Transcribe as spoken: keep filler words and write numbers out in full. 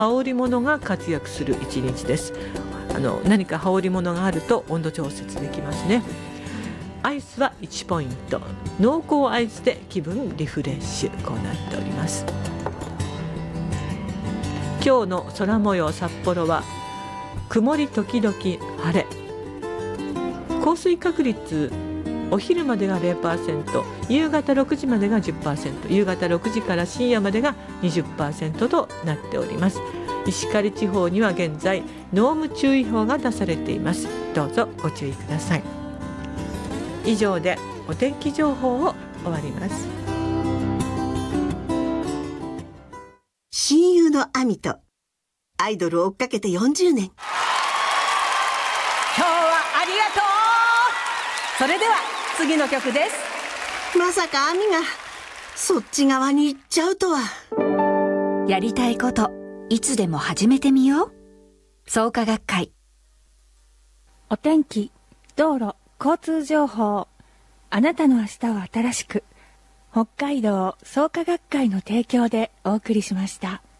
羽織物が活躍する一日です。あの何か羽織物があると温度調節できますね。アイスはいちポイント、濃厚アイスで気分リフレッシュ、こうなっております。今日の空模様、札幌は曇り時々晴れ、降水確率お昼までが ゼロパーセント、夕方ろくじまでが じゅっパーセント、夕方ろくじから深夜までが にじゅっパーセント となっております。石狩地方には現在濃霧注意報が出されています。どうぞご注意ください。以上でお天気情報を終わります。 親友のアミとアイドルを追っかけてよんじゅうねん。今日はありがとう。それでは次の曲です。 まさかアミがそっち側に行っちゃうとは。 やりたいこといつでも始めてみよう。創価学会。 お天気、道路、交通情報、あなたの明日を新しく、北海道創価学会の提供でお送りしました。